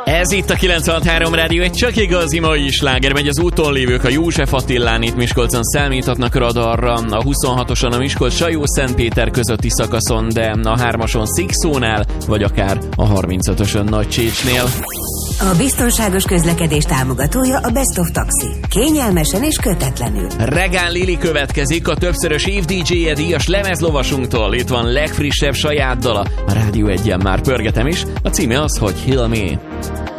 Ez itt a 96.3 Rádió, egy csak igazi mai sláger megy. Az úton lévők a József Attilán itt Miskolcon számíthatnak radarra, a 26-oson a Miskolc-Sajó-Szentpéter közötti szakaszon, de a 3-ason Szikszónál, vagy akár a 35-ösön Nagycsécsnél. A biztonságos közlekedés támogatója a Best of Taxi. Kényelmesen és kötetlenül. Regán Lili következik, a többszörös év DJ-je díjas lemezlovasunktól. Itt van legfrissebb saját dala. A Rádió 1-en már pörgetem is. A címe az, hogy Heal Me.